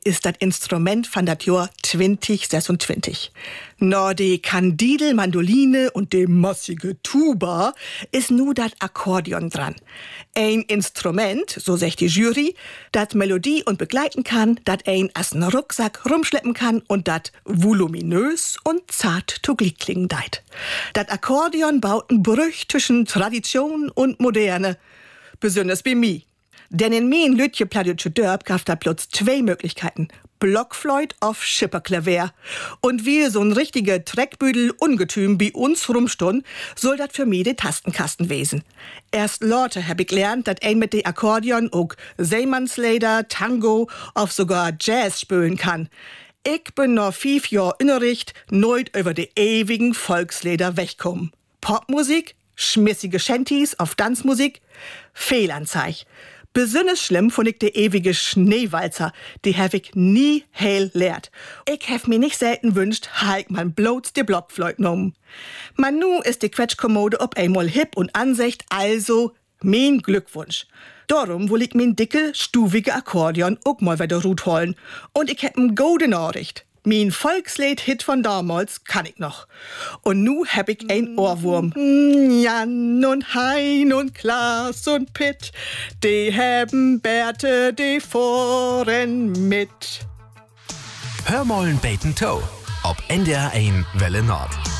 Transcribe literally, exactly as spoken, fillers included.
ist das Instrument von das Jahr zwanzig sechsundzwanzig. No, die Kandidel, Mandoline und die massige Tuba ist nu dat Akkordeon dran. Ein Instrument, so sagt die Jury, dat Melodie und begleiten kann, dat ein as n Rucksack rumschleppen kann und dat voluminös und zart zu Glied klingen deit. Dat Akkordeon baut n Brüch zwischen Tradition und Moderne. Besonders bei mi. Denn in mein Lütje Pladütsche Dörp gab da plötz zwei Möglichkeiten. Blockflöjt auf Schipperklaver. Und wie so ein richtiger Treckbüdel Ungetüm bei uns rumstund, soll dat für mi de Tastenkasten wesen. Erst Lorte hab ich gelernt, dat ein mit de Akkordeon auch Seemannsleder, Tango, auf sogar Jazz spülen kann. Ich bin noch fünf Jahr innericht, neut über de ewigen Volksleder wegkommen. Popmusik, schmissige Shanties auf Tanzmusik, Fehlanzeig. Besonders schlimm fand ich de ewige Schneewalzer, die hab ich nie heil lehrt. Ich hab mir nicht selten wünscht, halt man bloß de Blockflöjt genommen. Man nu ist die Quetschkommode ob einmal hip und ansecht, also mein Glückwunsch. Darum will ich mein dicke, stuvige Akkordeon auch mal wieder Rut holen. Und ich hab n gode Nachricht. Mein Volkslied-Hit von damals kann ich noch. Und nu hab ich ein Ohrwurm. Jan und Hein und Klaas und Pitt, die haben Bärte, die fahren mit. Hör mollen Bacon Toe, ob N D R eins Welle Nord.